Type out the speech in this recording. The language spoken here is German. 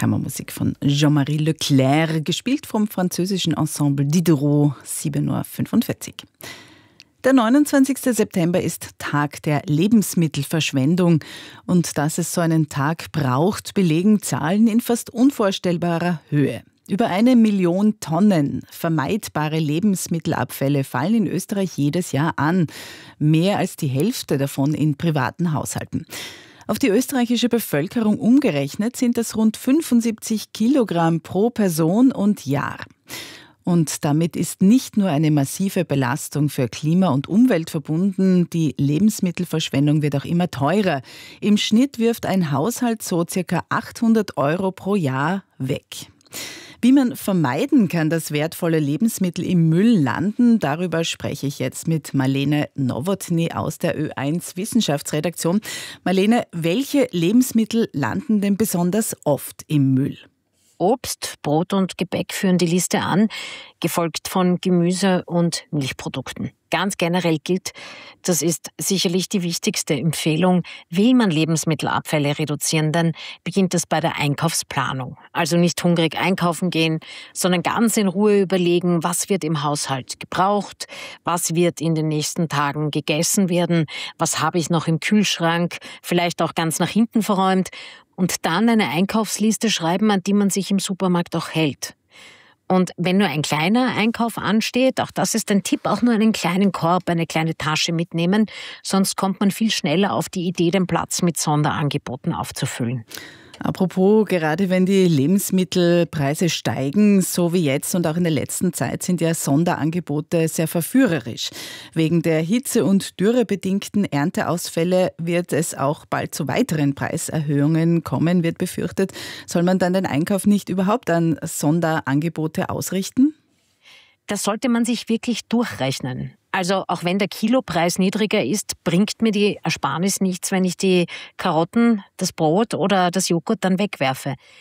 Kammermusik von Jean-Marie Leclerc, gespielt vom französischen Ensemble Diderot, 7:45 Uhr. Der 29. September ist Tag der Lebensmittelverschwendung. Und dass es so einen Tag braucht, belegen Zahlen in fast unvorstellbarer Höhe. Über 1 Million Tonnen vermeidbare Lebensmittelabfälle fallen in Österreich jedes Jahr an. Mehr als die Hälfte davon in privaten Haushalten. Auf die österreichische Bevölkerung umgerechnet sind das rund 75 Kilogramm pro Person und Jahr. Und damit ist nicht nur eine massive Belastung für Klima und Umwelt verbunden, die Lebensmittelverschwendung wird auch immer teurer. Im Schnitt wirft ein Haushalt so ca. 800 € pro Jahr weg. Wie man vermeiden kann, dass wertvolle Lebensmittel im Müll landen, darüber spreche ich jetzt mit Marlene Nowotny aus der Ö1 Wissenschaftsredaktion. Marlene, welche Lebensmittel landen denn besonders oft im Müll? Obst, Brot und Gebäck führen die Liste an, gefolgt von Gemüse und Milchprodukten. Ganz generell gilt, das ist sicherlich die wichtigste Empfehlung, will man Lebensmittelabfälle reduzieren, dann beginnt es bei der Einkaufsplanung. Also nicht hungrig einkaufen gehen, sondern ganz in Ruhe überlegen, was wird im Haushalt gebraucht, was wird in den nächsten Tagen gegessen werden, was habe ich noch im Kühlschrank, vielleicht auch ganz nach hinten verräumt und dann eine Einkaufsliste schreiben, an die man sich im Supermarkt auch hält. Und wenn nur ein kleiner Einkauf ansteht, auch das ist ein Tipp, auch nur einen kleinen Korb, eine kleine Tasche mitnehmen, sonst kommt man viel schneller auf die Idee, den Platz mit Sonderangeboten aufzufüllen. Apropos, gerade wenn die Lebensmittelpreise steigen, so wie jetzt und auch in der letzten Zeit, sind ja Sonderangebote sehr verführerisch. Wegen der Hitze- und dürrebedingten Ernteausfälle wird es auch bald zu weiteren Preiserhöhungen kommen, wird befürchtet. Soll man dann den Einkauf nicht überhaupt an Sonderangebote ausrichten? Das sollte man sich wirklich durchrechnen. Also auch wenn der Kilopreis niedriger ist, bringt mir die Ersparnis nichts, wenn ich die Karotten, das Brot oder das Joghurt dann wegwerfe.